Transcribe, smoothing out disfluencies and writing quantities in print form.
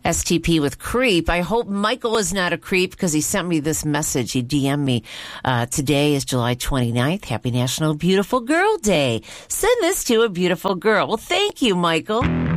STP with creep. I hope Michael is not a creep because he sent me this message. He DM'd me. Today is July 29th. Happy National Beautiful Girl Day. Send this to a beautiful girl. Well, thank you, Michael.